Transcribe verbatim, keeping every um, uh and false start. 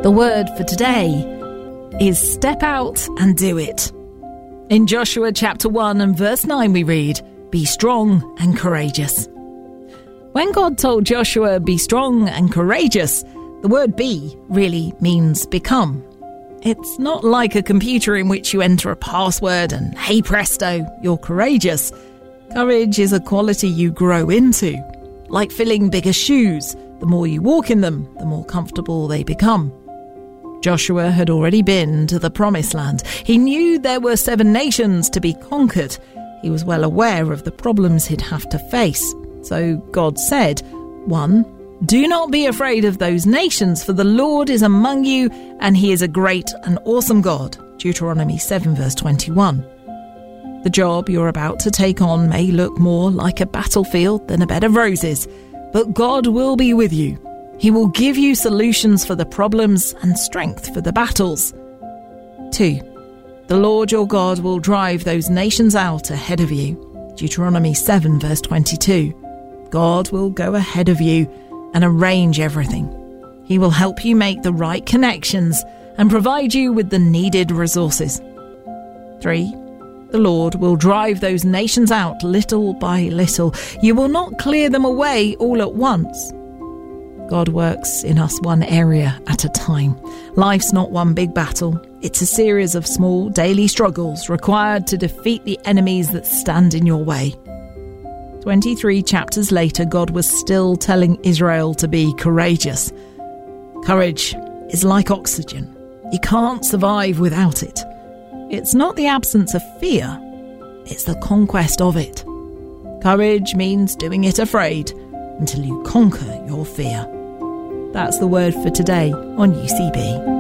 The word for today is step out and do it. In Joshua chapter one and verse nine we read, "Be strong and courageous." When God told Joshua, "Be strong and courageous," the word be really means become. It's not like a computer in which you enter a password and hey presto, you're courageous. Courage is a quality you grow into. Like filling bigger shoes, the more you walk in them, the more comfortable they become. Joshua had already been to the Promised Land. He knew there were seven nations to be conquered. He was well aware of the problems he'd have to face. So God said, one, do not be afraid of those nations, for the Lord is among you, and he is a great and awesome God. Deuteronomy seven verse twenty-one. The job you're about to take on may look more like a battlefield than a bed of roses, but God will be with you. He will give you solutions for the problems and strength for the battles. Two, the Lord your God will drive those nations out ahead of you. Deuteronomy seven verse twenty-two. God will go ahead of you and arrange everything. He will help you make the right connections and provide you with the needed resources. Three, the Lord will drive those nations out little by little. You will not clear them away all at once. God works in us one area at a time. Life's not one big battle. It's a series of small daily struggles required to defeat the enemies that stand in your way. twenty-three chapters later, God was still telling Israel to be courageous. Courage is like oxygen. You can't survive without it. It's not the absence of fear, it's the conquest of it. Courage means doing it afraid until you conquer your fear. That's the word for today on U C B.